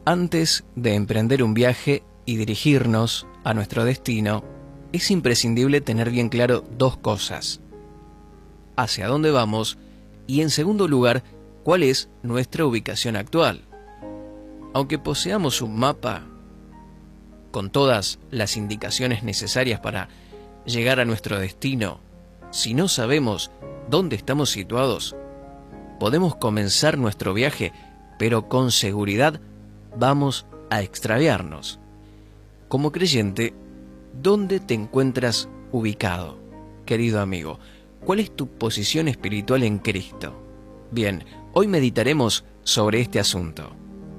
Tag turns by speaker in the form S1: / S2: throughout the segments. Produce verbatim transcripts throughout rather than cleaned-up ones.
S1: Antes de emprender un viaje y dirigirnos a nuestro destino, es imprescindible tener bien claro dos cosas: hacia dónde vamos y, en segundo lugar, cuál es nuestra ubicación actual. Aunque poseamos un mapa con todas las indicaciones necesarias para llegar a nuestro destino, si no sabemos dónde estamos situados, podemos comenzar nuestro viaje, pero con seguridad vamos a extraviarnos. Como creyente, ¿dónde te encuentras ubicado, querido amigo? ¿Cuál es tu posición espiritual en Cristo? Bien, hoy meditaremos sobre este asunto.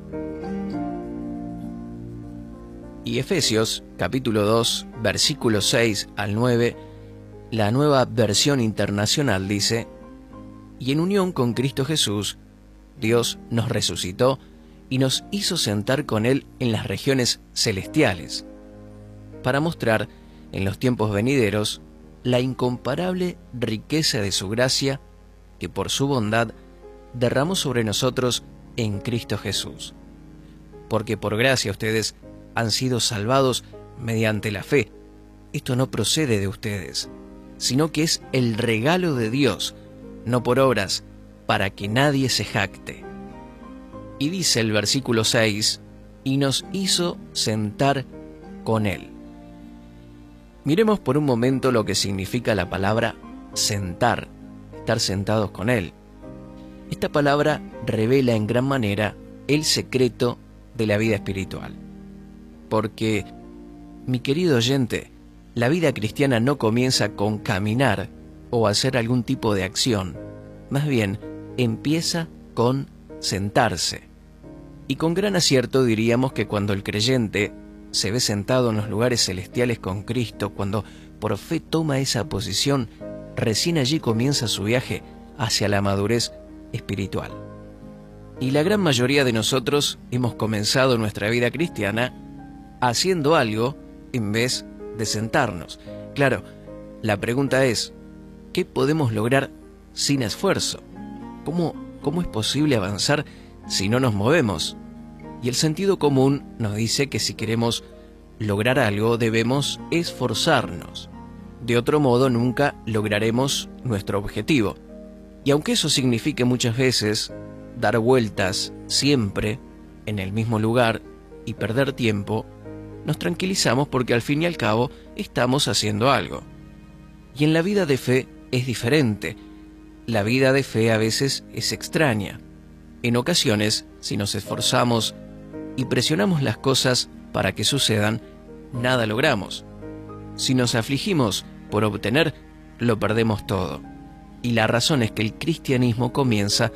S1: Y Efesios, capítulo dos, versículos seis al nueve, la Nueva Versión Internacional dice: «Y en unión con Cristo Jesús, Dios nos resucitó y nos hizo sentar con Él en las regiones celestiales, para mostrar en los tiempos venideros la incomparable riqueza de su gracia que por su bondad derramó sobre nosotros en Cristo Jesús. Porque por gracia ustedes han sido salvados mediante la fe. Esto no procede de ustedes, sino que es el regalo de Dios, no por obras, para que nadie se jacte». Y dice el versículo seis, «y nos hizo sentar con Él». Miremos por un momento lo que significa la palabra sentar, estar sentados con Él. Esta palabra revela en gran manera el secreto de la vida espiritual. Porque, mi querido oyente, la vida cristiana no comienza con caminar o hacer algún tipo de acción. Más bien, empieza con sentarse. Y con gran acierto diríamos que cuando el creyente se ve sentado en los lugares celestiales con Cristo, cuando por fe toma esa posición, recién allí comienza su viaje hacia la madurez espiritual. Y la gran mayoría de nosotros hemos comenzado nuestra vida cristiana haciendo algo en vez de sentarnos. Claro, la pregunta es, ¿qué podemos lograr sin esfuerzo? ¿Cómo, cómo es posible avanzar si no nos movemos? Y el sentido común nos dice que si queremos lograr algo debemos esforzarnos. De otro modo nunca lograremos nuestro objetivo. Y aunque eso signifique muchas veces dar vueltas siempre en el mismo lugar y perder tiempo, nos tranquilizamos porque al fin y al cabo estamos haciendo algo. Y en la vida de fe es diferente. La vida de fe a veces es extraña. En ocasiones, si nos esforzamos y presionamos las cosas para que sucedan, nada logramos. Si nos afligimos por obtener, lo perdemos todo. Y la razón es que el cristianismo comienza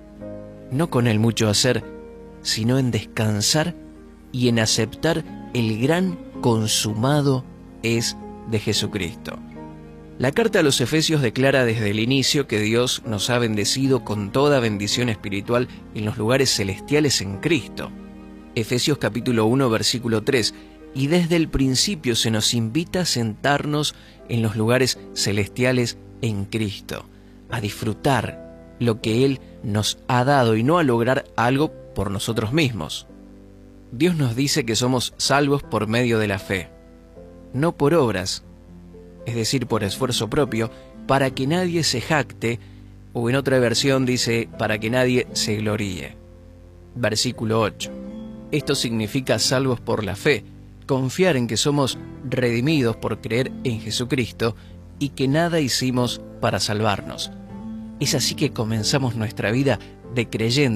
S1: no con el mucho hacer, sino en descansar y en aceptar el gran consumado es de Jesucristo. La carta a los Efesios declara desde el inicio que Dios nos ha bendecido con toda bendición espiritual en los lugares celestiales en Cristo. Efesios capítulo uno, versículo tres. Y desde el principio se nos invita a sentarnos en los lugares celestiales en Cristo, a disfrutar lo que Él nos ha dado y no a lograr algo por nosotros mismos. Dios nos dice que somos salvos por medio de la fe, no por obras, es decir, por esfuerzo propio, para que nadie se jacte, o en otra versión dice, para que nadie se gloríe. Versículo ocho. Esto significa salvos por la fe, confiar en que somos redimidos por creer en Jesucristo y que nada hicimos para salvarnos. Es así que comenzamos nuestra vida de creyente